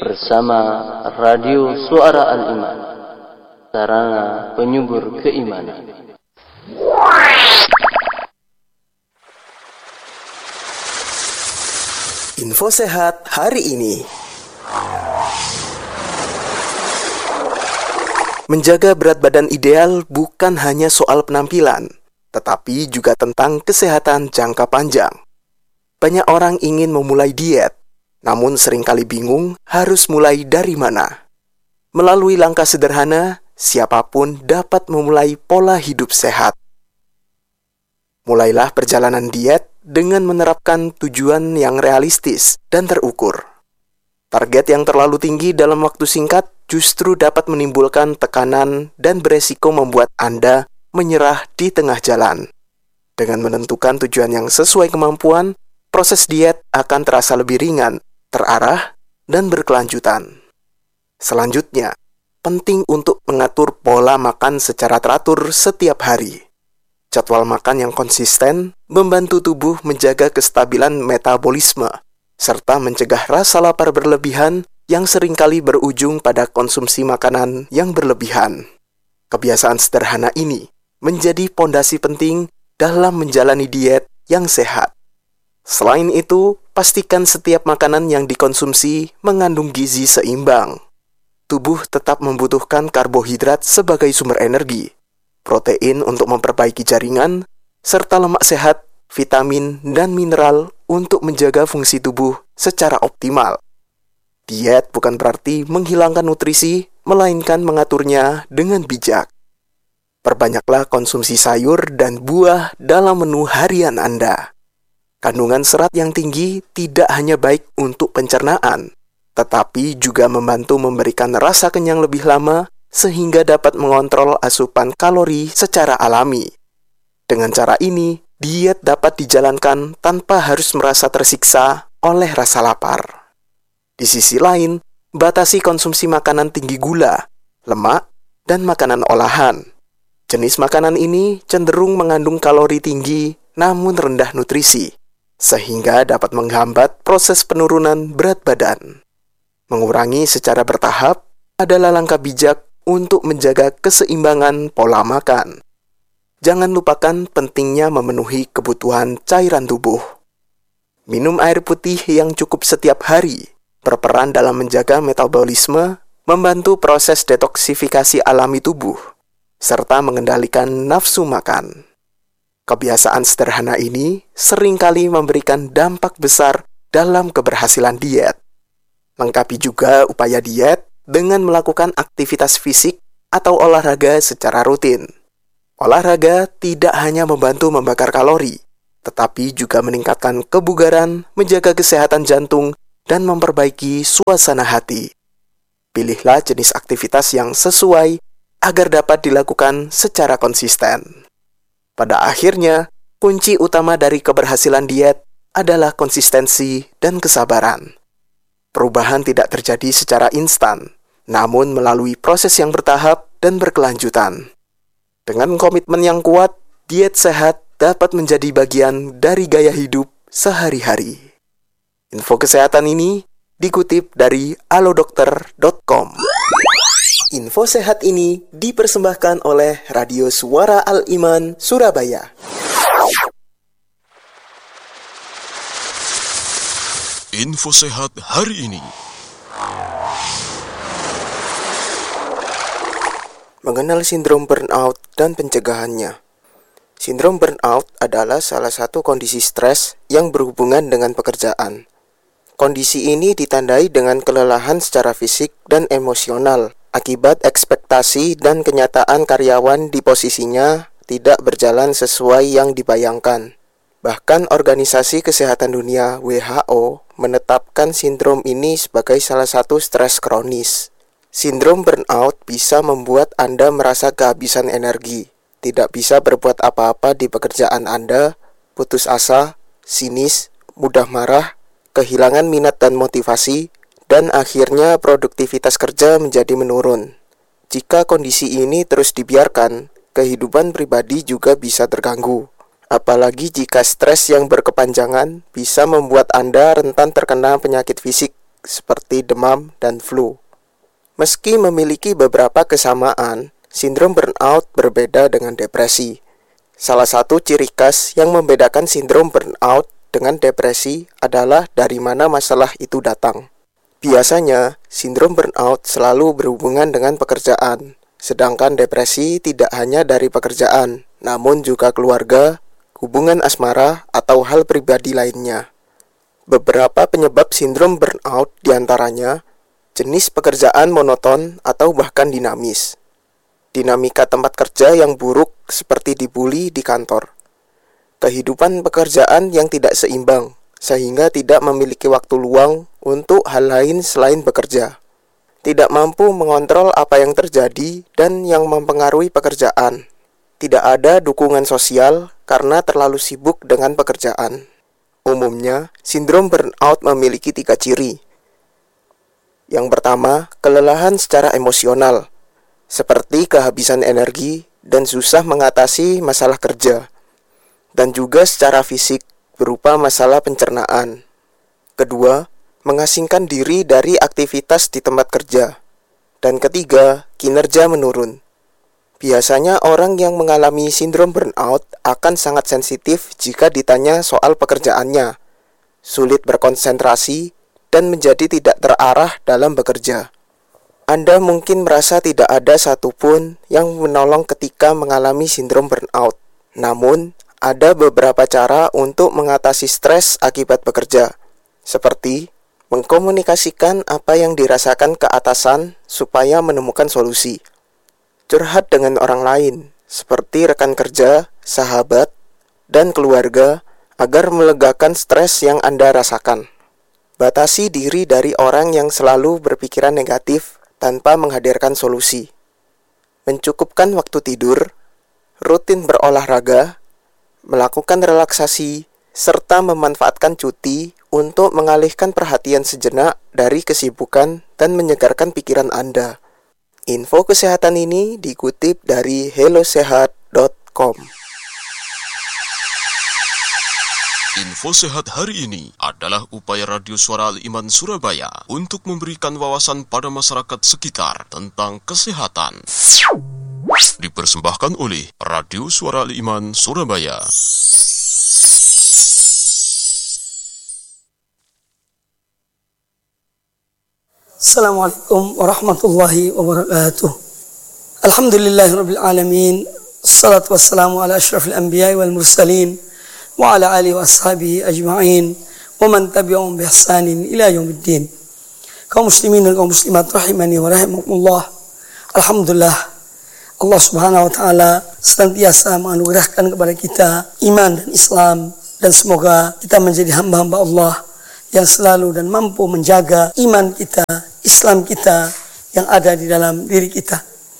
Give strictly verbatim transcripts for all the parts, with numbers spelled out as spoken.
bersama Radio Suara Al-Iman, sarana penyubur keimanan. Info sehat hari ini. Menjaga berat badan ideal bukan hanya soal penampilan, tetapi juga tentang kesehatan jangka panjang. Banyak orang ingin memulai diet, namun seringkali bingung harus mulai dari mana. Melalui langkah sederhana, siapapun dapat memulai pola hidup sehat. Mulailah perjalanan diet dengan menerapkan tujuan yang realistis dan terukur. Target yang terlalu tinggi dalam waktu singkat justru dapat menimbulkan tekanan dan beresiko membuat Anda menyerah di tengah jalan. Dengan menentukan tujuan yang sesuai kemampuan, proses diet akan terasa lebih ringan, terarah, dan berkelanjutan. Selanjutnya, penting untuk mengatur pola makan secara teratur setiap hari. Jadwal makan yang konsisten membantu tubuh menjaga kestabilan metabolisme, serta mencegah rasa lapar berlebihan yang seringkali berujung pada konsumsi makanan yang berlebihan. Kebiasaan sederhana ini menjadi pondasi penting dalam menjalani diet yang sehat. Selain itu, pastikan setiap makanan yang dikonsumsi mengandung gizi seimbang. Tubuh tetap membutuhkan karbohidrat sebagai sumber energi, protein untuk memperbaiki jaringan, serta lemak sehat, vitamin, dan mineral untuk menjaga fungsi tubuh secara optimal. Diet bukan berarti menghilangkan nutrisi, melainkan mengaturnya dengan bijak. Perbanyaklah konsumsi sayur dan buah dalam menu harian Anda. Kandungan serat yang tinggi tidak hanya baik untuk pencernaan, tetapi juga membantu memberikan rasa kenyang lebih lama sehingga dapat mengontrol asupan kalori secara alami. Dengan cara ini, diet dapat dijalankan tanpa harus merasa tersiksa oleh rasa lapar. Di sisi lain, batasi konsumsi makanan tinggi gula, lemak, dan makanan olahan. Jenis makanan ini cenderung mengandung kalori tinggi namun rendah nutrisi, sehingga dapat menghambat proses penurunan berat badan. Mengurangi secara bertahap adalah langkah bijak untuk menjaga keseimbangan pola makan. Jangan lupakan pentingnya memenuhi kebutuhan cairan tubuh. Minum air putih yang cukup setiap hari berperan dalam menjaga metabolisme, membantu proses detoksifikasi alami tubuh, serta mengendalikan nafsu makan. Kebiasaan sederhana ini seringkali memberikan dampak besar dalam keberhasilan diet. Lengkapi juga upaya diet dengan melakukan aktivitas fisik atau olahraga secara rutin. Olahraga tidak hanya membantu membakar kalori, tetapi juga meningkatkan kebugaran, menjaga kesehatan jantung, dan memperbaiki suasana hati. Pilihlah jenis aktivitas yang sesuai agar dapat dilakukan secara konsisten. Pada akhirnya, kunci utama dari keberhasilan diet adalah konsistensi dan kesabaran. Perubahan tidak terjadi secara instan, namun melalui proses yang bertahap dan berkelanjutan. Dengan komitmen yang kuat, diet sehat dapat menjadi bagian dari gaya hidup sehari-hari. Info kesehatan ini dikutip dari alodokter dot com. Info sehat ini dipersembahkan oleh Radio Suara Al-Iman, Surabaya. Info sehat hari ini. Mengenal sindrom burnout dan pencegahannya. Sindrom burnout adalah salah satu kondisi stres yang berhubungan dengan pekerjaan. Kondisi ini ditandai dengan kelelahan secara fisik dan emosional akibat ekspektasi dan kenyataan karyawan di posisinya tidak berjalan sesuai yang dibayangkan. Bahkan Organisasi Kesehatan Dunia W H O menetapkan sindrom ini sebagai salah satu stres kronis. Sindrom burnout bisa membuat Anda merasa kehabisan energi, tidak bisa berbuat apa-apa di pekerjaan Anda, putus asa, sinis, mudah marah, kehilangan minat dan motivasi, dan akhirnya produktivitas kerja menjadi menurun. Jika kondisi ini terus dibiarkan, kehidupan pribadi juga bisa terganggu. Apalagi jika stres yang berkepanjangan bisa membuat Anda rentan terkena penyakit fisik seperti demam dan flu. Meski memiliki beberapa kesamaan, sindrom burnout berbeda dengan depresi. Salah satu ciri khas yang membedakan sindrom burnout dengan depresi adalah dari mana masalah itu datang. Biasanya, sindrom burnout selalu berhubungan dengan pekerjaan, sedangkan depresi tidak hanya dari pekerjaan, namun juga keluarga, hubungan asmara, atau hal pribadi lainnya. Beberapa penyebab sindrom burnout diantaranya jenis pekerjaan monoton atau bahkan dinamis, dinamika tempat kerja yang buruk seperti dibully di kantor, kehidupan pekerjaan yang tidak seimbang sehingga tidak memiliki waktu luang untuk hal lain selain bekerja, tidak mampu mengontrol apa yang terjadi dan yang mempengaruhi pekerjaan, tidak ada dukungan sosial karena terlalu sibuk dengan pekerjaan. Umumnya, sindrom burnout memiliki tiga ciri. Yang pertama, kelelahan secara emosional, seperti kehabisan energi dan susah mengatasi masalah kerja, dan juga secara fisik berupa masalah pencernaan. Kedua, mengasingkan diri dari aktivitas di tempat kerja. Dan ketiga, kinerja menurun. Biasanya orang yang mengalami sindrom burnout akan sangat sensitif jika ditanya soal pekerjaannya, sulit berkonsentrasi, dan menjadi tidak terarah dalam bekerja. Anda mungkin merasa tidak ada satupun yang menolong ketika mengalami sindrom burnout. Namun, ada beberapa cara untuk mengatasi stres akibat bekerja, seperti mengkomunikasikan apa yang dirasakan ke atasan supaya menemukan solusi. Curhat dengan orang lain, seperti rekan kerja, sahabat, dan keluarga, agar melegakan stres yang Anda rasakan. Batasi diri dari orang yang selalu berpikiran negatif tanpa menghadirkan solusi. Mencukupkan waktu tidur, rutin berolahraga, melakukan relaksasi, serta memanfaatkan cuti untuk mengalihkan perhatian sejenak dari kesibukan dan menyegarkan pikiran Anda. Info kesehatan ini dikutip dari hellosehat dot com. Info Sehat hari ini adalah upaya Radio Suara Al-Iman Surabaya untuk memberikan wawasan pada masyarakat sekitar tentang kesehatan. Dipersembahkan oleh Radio Suara Al-Iman Surabaya. Assalamualaikum warahmatullahi wabarakatuh. Alhamdulillahirabbil alamin. Assalatu wassalamu ala asyrafil anbiya'i wal mursalin wa ala alihi wa ashabihi ajma'in wa man tabi'ahum bi ihsanin ila yaumiddin. Kaum muslimin dan kaum muslimat rahimani wa rahimakumullah. Alhamdulillah, Allah Subhanahu wa taala senantiasa menganugerahkan kepada kita iman dan Islam, dan semoga kita menjadi hamba-hamba Allah yang selalu dan mampu menjaga iman kita, Islam kita yang ada di dalam diri kita.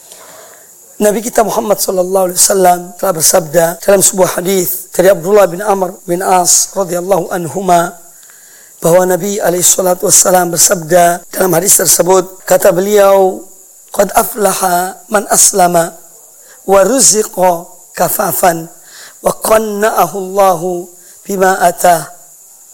Nabi kita Muhammad sallallahu alaihi wasallam telah bersabda dalam sebuah hadis dari Abdullah bin Amr bin As radhiyallahu anhuma, bahwa Nabi alaihi salatu wasallam bersabda dalam hadis tersebut, kata beliau, qad aflaha man aslama wa ruziqa kafafan wa qanna'ahu Allahu bima atah.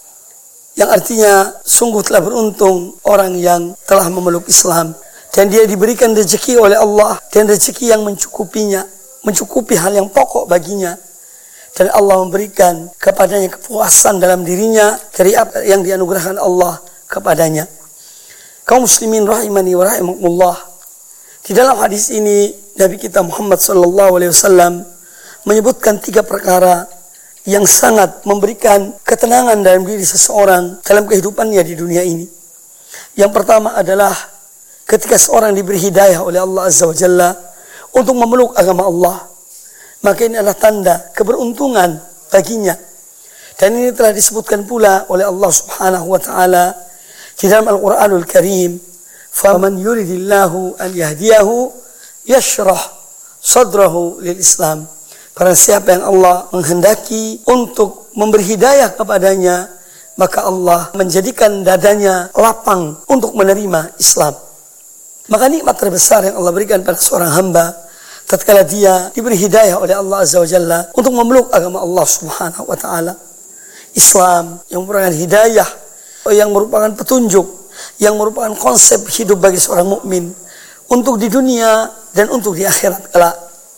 Yang artinya, sungguh telah beruntung orang yang telah memeluk Islam dan dia diberikan rezeki oleh Allah, dan rezeki yang mencukupinya, mencukupi hal yang pokok baginya, dan Allah memberikan kepadanya kepuasan dalam dirinya dari apa yang dianugerahkan Allah kepadanya. Kaum muslimin rahimani wa rahimakumullah, di dalam hadis ini Nabi kita Muhammad sallallahu alaihi wasallam menyebutkan tiga perkara yang sangat memberikan ketenangan dalam diri seseorang dalam kehidupannya di dunia ini. Yang pertama adalah ketika seorang diberi hidayah oleh Allah Azza wa Jalla untuk memeluk agama Allah, maka ini adalah tanda keberuntungan baginya. Dan ini telah disebutkan pula oleh Allah Subhanahu wa taala di dalam Al-Qur'anul Karim, "Faman yuridillahu an yahdiyahu yashrah sadrahu lil Islam." Barang siapa yang Allah menghendaki untuk memberi hidayah kepadanya, maka Allah menjadikan dadanya lapang untuk menerima Islam. Maka nikmat terbesar yang Allah berikan pada seorang hamba tatkala dia diberi hidayah oleh Allah Azza wa Jalla untuk memeluk agama Allah Subhanahu wa taala. Islam yang merupakan hidayah, yang merupakan petunjuk, yang merupakan konsep hidup bagi seorang mukmin untuk di dunia dan untuk di akhirat kelak.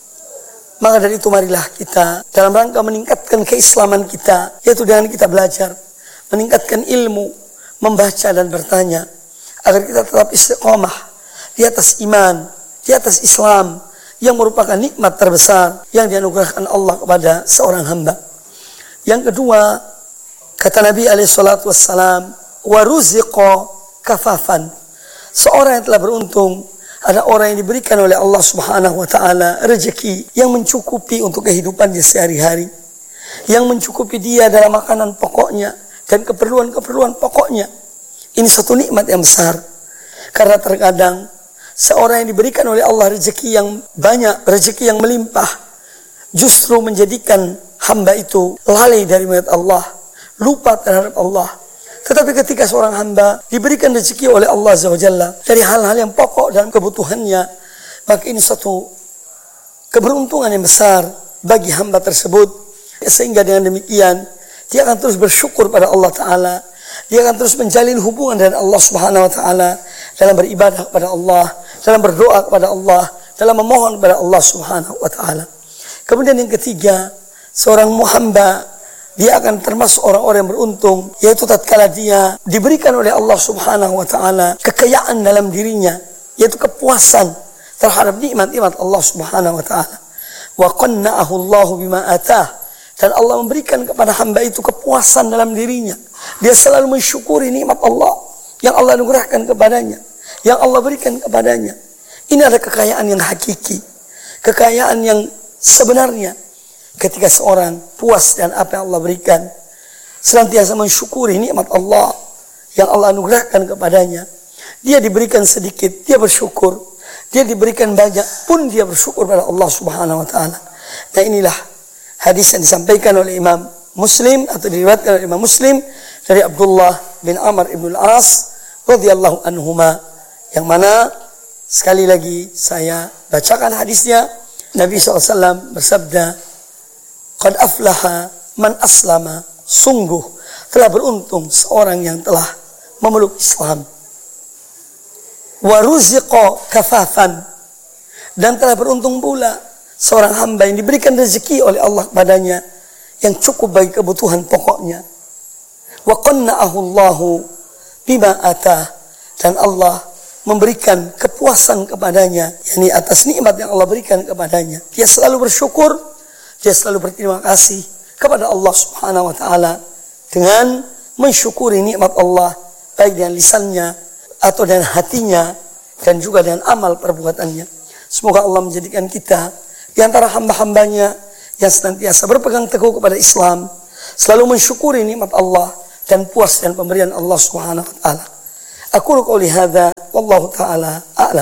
Maka dari itu marilah kita dalam rangka meningkatkan keislaman kita, yaitu dengan kita belajar, meningkatkan ilmu, membaca dan bertanya, agar kita tetap istiqomah di atas iman, di atas Islam, yang merupakan nikmat terbesar yang dianugerahkan Allah kepada seorang hamba. Yang kedua, kata Nabi alaihi salatu wassalam, waruziqa kafafan. Seorang yang telah beruntung ada orang yang diberikan oleh Allah Subhanahu wa taala rezeki yang mencukupi untuk kehidupannya sehari-hari, yang mencukupi dia dalam makanan pokoknya dan keperluan-keperluan pokoknya. Ini satu nikmat yang besar. Karena terkadang seorang yang diberikan oleh Allah rezeki yang banyak, rezeki yang melimpah, justru menjadikan hamba itu lalai dari melihat Allah, lupa terhadap Allah. Tetapi ketika seorang hamba diberikan rezeki oleh Allah Azza wa Jalla dari hal-hal yang pokok dalam kebutuhannya, maka ini suatu keberuntungan yang besar bagi hamba tersebut. Sehingga dengan demikian dia akan terus bersyukur pada Allah Ta'ala. Dia akan terus menjalin hubungan dengan Allah Subhanahu wa Ta'ala dalam beribadah kepada Allah, dalam berdoa kepada Allah, dalam memohon kepada Allah Subhanahu wa Ta'ala. Kemudian yang ketiga, seorang hamba dia akan termasuk orang-orang yang beruntung, yaitu tatkala dia diberikan oleh Allah Subhanahu wa taala kekayaan dalam dirinya, yaitu kepuasan terhadap nikmat-nikmat Allah Subhanahu wa taala. Wa qanna'ahu Allahu bima atah, dan Allah memberikan kepada hamba itu kepuasan dalam dirinya. Dia selalu mensyukuri nikmat Allah yang Allah anugerahkan kepadanya, yang Allah berikan kepadanya. Ini adalah kekayaan yang hakiki, kekayaan yang sebenarnya. Ketika seorang puas dengan apa yang Allah berikan, senantiasa mensyukuri nikmat Allah yang Allah anugerahkan kepadanya. Dia diberikan sedikit, dia bersyukur. Dia diberikan banyak, pun dia bersyukur pada Allah Subhanahu wa taala. Nah, inilah hadis yang disampaikan oleh Imam Muslim atau diriwayatkan oleh Imam Muslim dari Abdullah bin Amr ibn al-As radhiyallahu anhuma, yang mana sekali lagi saya bacakan hadisnya. Nabi shallallahu alaihi wasallam bersabda, qad aflaha man aslama, sungguh telah beruntung seorang yang telah memeluk Islam. Wa ruziqa kafafan, dan telah beruntung pula seorang hamba yang diberikan rezeki oleh Allah padanya yang cukup bagi kebutuhan pokoknya. Wa qanna'ahu Allahu bima atah, dan Allah memberikan kepuasan kepadanya, yakni atas nikmat yang Allah berikan kepadanya. Dia selalu bersyukur, dia selalu berterima kasih kepada Allah Subhanahu wa taala dengan mensyukuri nikmat Allah baik dengan lisannya atau dengan hatinya dan juga dengan amal perbuatannya. Semoga Allah menjadikan kita di antara hamba-hambanya yang senantiasa berpegang teguh kepada Islam, selalu mensyukuri nikmat Allah dan puas dengan pemberian Allah Subhanahu wa taala. Aqulu qouli hadza wallahu taala a'lam.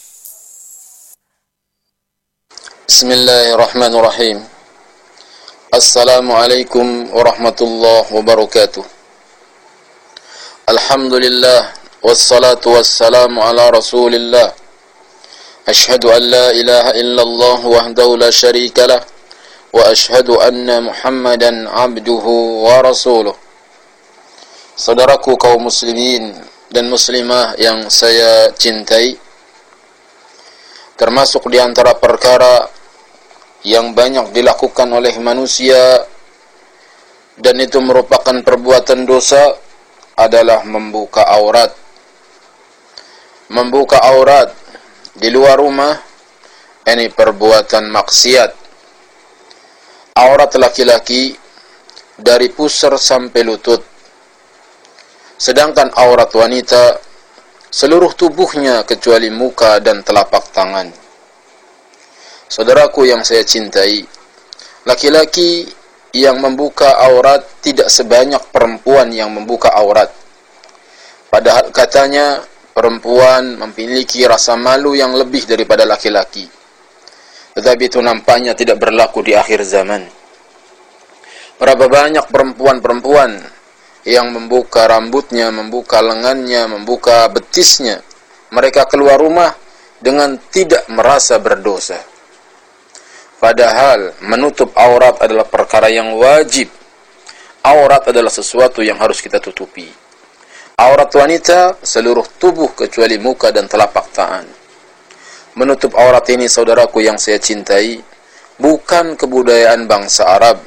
Bismillahirrahmanirrahim. Assalamualaikum warahmatullahi wabarakatuh. Alhamdulillah, wassalatu wassalamu ala rasulillah. Ashhadu an la ilaha illallah wahdahu la syarika lah, wa ashhadu anna Muhammadan abduhu wa rasuluh. Saudaraku kaum muslimin dan muslimah yang saya cintai, termasuk di antara perkara yang banyak dilakukan oleh manusia dan itu merupakan perbuatan dosa adalah membuka aurat. Membuka aurat di luar rumah ini perbuatan maksiat. Aurat laki-laki dari pusar sampai lutut, sedangkan aurat wanita seluruh tubuhnya kecuali muka dan telapak tangan. Saudaraku yang saya cintai, laki-laki yang membuka aurat tidak sebanyak perempuan yang membuka aurat. Padahal katanya perempuan memiliki rasa malu yang lebih daripada laki-laki. Tetapi itu nampaknya tidak berlaku di akhir zaman. Berapa banyak perempuan-perempuan yang membuka rambutnya, membuka lengannya, membuka betisnya. Mereka keluar rumah dengan tidak merasa berdosa. Padahal menutup aurat adalah perkara yang wajib. Aurat adalah sesuatu yang harus kita tutupi. Aurat wanita seluruh tubuh kecuali muka dan telapak tangan. Menutup aurat ini, saudaraku yang saya cintai, bukan kebudayaan bangsa Arab,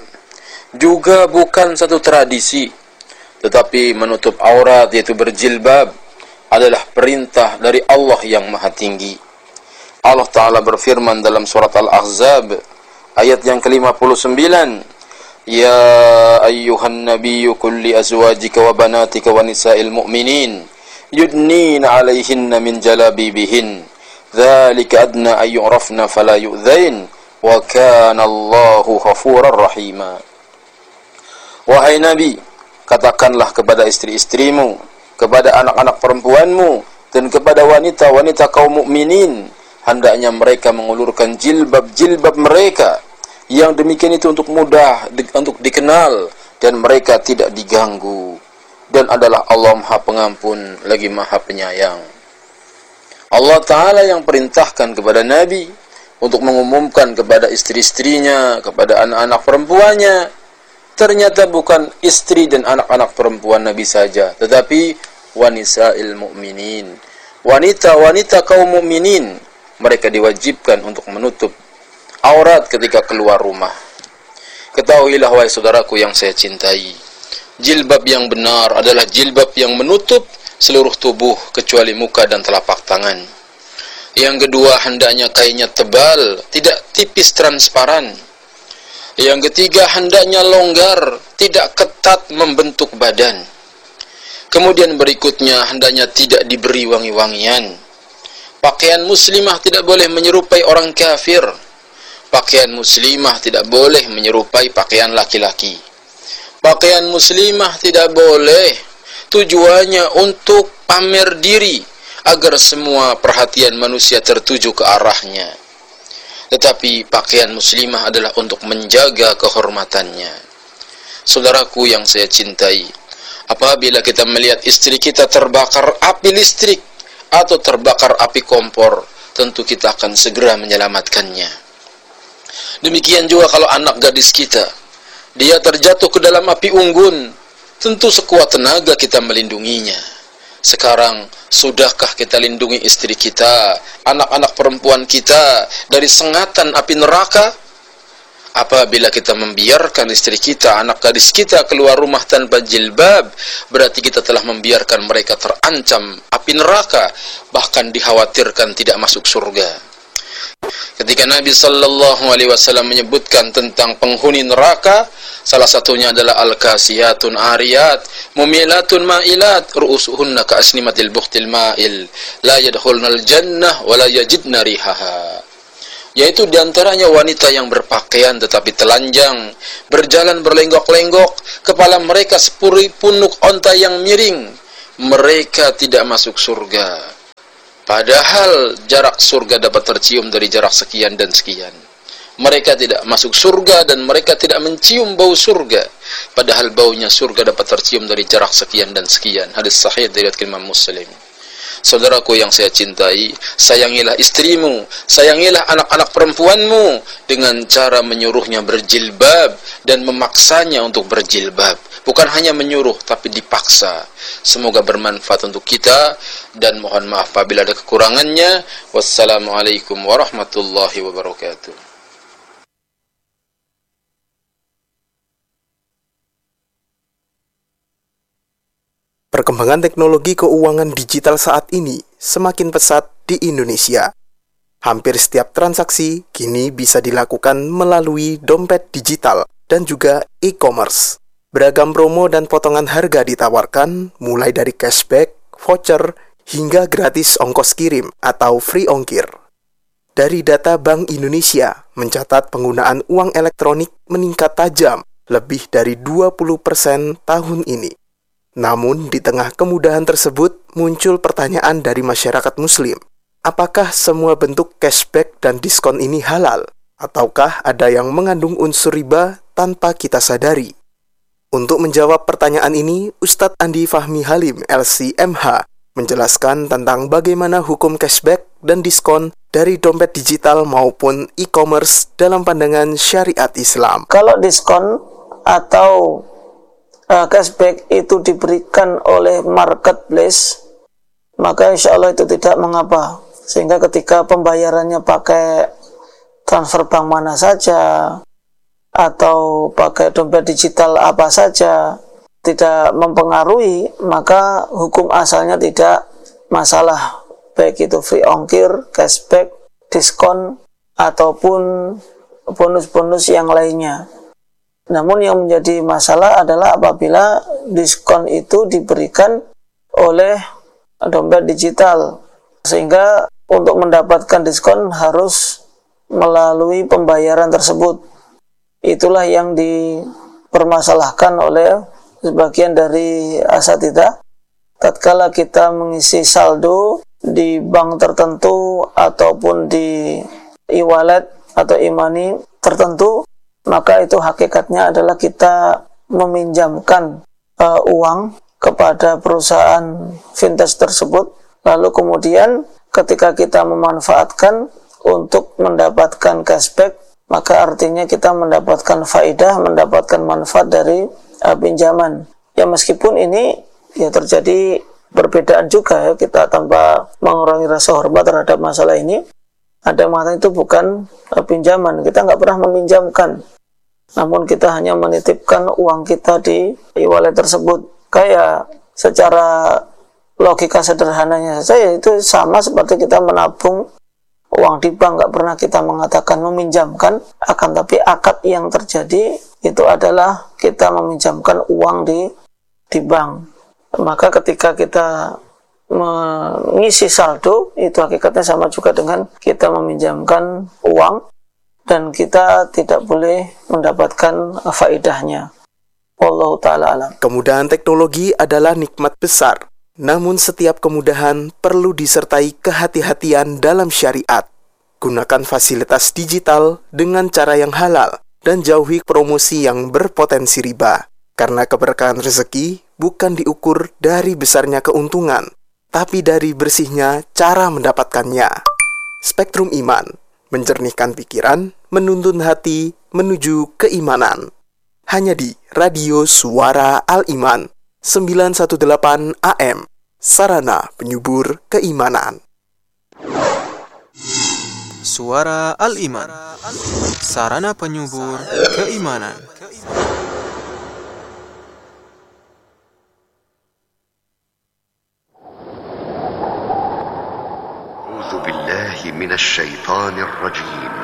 juga bukan satu tradisi, tetapi menutup aurat yaitu berjilbab adalah perintah dari Allah yang Maha Tinggi. Allah Ta'ala berfirman dalam surat Al-Ahzab ayat yang ke lima puluh sembilan, Ya ayyuhan nabiyyu kulli azwajika wa banatika wa nisa'il mu'minin yudnina 'alaihinna min jalabibihin dzalika adna ay yu'rafna fala yu'dzain wa kana Allahu ghafurar rahima. Wahai Nabi, katakanlah kepada istri-istrimu, kepada anak-anak perempuanmu, dan kepada wanita-wanita kaum mukminin, hendaknya mereka mengulurkan jilbab-jilbab mereka. Yang demikian itu untuk mudah di, untuk dikenal dan mereka tidak diganggu. Dan adalah Allah Maha Pengampun lagi Maha Penyayang. Allah Ta'ala yang perintahkan kepada Nabi untuk mengumumkan kepada istri-istrinya, kepada anak-anak perempuannya, ternyata bukan istri dan anak-anak perempuan Nabi saja, tetapi wanisa'il mu'minin, wanita-wanita kaum mukminin, mereka diwajibkan untuk menutup aurat ketika keluar rumah. Ketahuilah wahai saudaraku yang saya cintai, jilbab yang benar adalah jilbab yang menutup seluruh tubuh kecuali muka dan telapak tangan. Yang kedua, hendaknya kainnya tebal, tidak tipis transparan. Yang ketiga, hendaknya longgar, tidak ketat membentuk badan. Kemudian berikutnya, hendaknya tidak diberi wangi-wangian. Pakaian muslimah tidak boleh menyerupai orang kafir. Pakaian muslimah tidak boleh menyerupai pakaian laki-laki. Pakaian muslimah tidak boleh tujuannya untuk pamer diri agar semua perhatian manusia tertuju ke arahnya. Tetapi pakaian muslimah adalah untuk menjaga kehormatannya. Saudaraku yang saya cintai, apabila kita melihat istri kita terbakar api listrik atau terbakar api kompor, tentu kita akan segera menyelamatkannya. Demikian juga kalau anak gadis kita, dia terjatuh ke dalam api unggun, tentu sekuat tenaga kita melindunginya. Sekarang, sudahkah kita lindungi istri kita, anak-anak perempuan kita dari sengatan api neraka? Apabila kita membiarkan istri kita, anak gadis kita keluar rumah tanpa jilbab, berarti kita telah membiarkan mereka terancam api neraka, bahkan dikhawatirkan tidak masuk surga. Ketika Nabi sallallahu alaihi wasallam menyebutkan tentang penghuni neraka, salah satunya adalah al-kasiyatun ariyat, mumilatun ma'ilat, ru'usuhunna ka'asnimatil bukhtil ma'il, la yadkhulnal jannah wa la yajidna rihaha. Yaitu diantaranya wanita yang berpakaian tetapi telanjang, berjalan berlenggok-lenggok, kepala mereka seperti punuk onta yang miring. Mereka tidak masuk surga. Padahal jarak surga dapat tercium dari jarak sekian dan sekian. Mereka tidak masuk surga dan mereka tidak mencium bau surga. Padahal baunya surga dapat tercium dari jarak sekian dan sekian. Hadis sahih dari Imam Muslim. Saudaraku yang saya cintai, sayangilah istrimu, sayangilah anak-anak perempuanmu dengan cara menyuruhnya berjilbab dan memaksanya untuk berjilbab. Bukan hanya menyuruh, tapi dipaksa. Semoga bermanfaat untuk kita, dan mohon maaf apabila ada kekurangannya. Wassalamualaikum warahmatullahi wabarakatuh. Perkembangan teknologi keuangan digital saat ini semakin pesat di Indonesia. Hampir setiap transaksi kini bisa dilakukan melalui dompet digital dan juga e-commerce. Beragam promo dan potongan harga ditawarkan, mulai dari cashback, voucher, hingga gratis ongkos kirim atau free ongkir. Dari data Bank Indonesia, mencatat penggunaan uang elektronik meningkat tajam lebih dari dua puluh persen tahun ini. Namun, di tengah kemudahan tersebut, muncul pertanyaan dari masyarakat Muslim. Apakah semua bentuk cashback dan diskon ini halal? Ataukah ada yang mengandung unsur riba tanpa kita sadari? Untuk menjawab pertanyaan ini, Ustadz Andi Fahmi Halim, L C M H, menjelaskan tentang bagaimana hukum cashback dan diskon dari dompet digital maupun e-commerce dalam pandangan syariat Islam. Kalau diskon atau uh, cashback itu diberikan oleh marketplace, maka insya Allah itu tidak mengapa. Sehingga ketika pembayarannya pakai transfer bank mana saja atau pakai dompet digital apa saja tidak mempengaruhi, maka hukum asalnya tidak masalah, baik itu free ongkir, cashback, diskon ataupun bonus-bonus yang lainnya. Namun yang menjadi masalah adalah apabila diskon itu diberikan oleh dompet digital, sehingga untuk mendapatkan diskon harus melalui pembayaran tersebut. Itulah yang dipermasalahkan oleh sebagian dari asatidzah. Tatkala kita mengisi saldo di bank tertentu ataupun di e-wallet atau e-money tertentu, maka itu hakikatnya adalah kita meminjamkan uh, uang kepada perusahaan fintech tersebut, lalu kemudian ketika kita memanfaatkan untuk mendapatkan cashback, maka artinya kita mendapatkan faedah, mendapatkan manfaat dari uh, pinjaman. Ya meskipun ini ya terjadi perbedaan juga ya, kita tanpa mengurangi rasa hormat terhadap masalah ini. Ada yang mengatakan itu bukan uh, pinjaman, kita nggak pernah meminjamkan, namun kita hanya menitipkan uang kita di e-wallet tersebut. Kayak secara logika sederhananya saja itu sama seperti kita menabung uang di bank, nggak pernah kita mengatakan meminjamkan, akan tapi akad yang terjadi itu adalah kita meminjamkan uang di di bank. Maka ketika kita mengisi saldo, itu hakikatnya sama juga dengan kita meminjamkan uang dan kita tidak boleh mendapatkan faedahnya. Wallahu ta'ala alam. Kemudahan teknologi adalah nikmat besar, namun setiap kemudahan perlu disertai kehati-hatian dalam syariat. Gunakan fasilitas digital dengan cara yang halal dan jauhi promosi yang berpotensi riba. Karena keberkahan rezeki bukan diukur dari besarnya keuntungan, tapi dari bersihnya cara mendapatkannya. Spektrum Iman, menjernihkan pikiran, menuntun hati menuju keimanan. Hanya di Radio Suara Al-Iman sembilan satu delapan A M, sarana penyubur keimanan. Suara Al-Iman, sarana penyubur keimanan. A'udzu billahi minasy syaithanir rajim.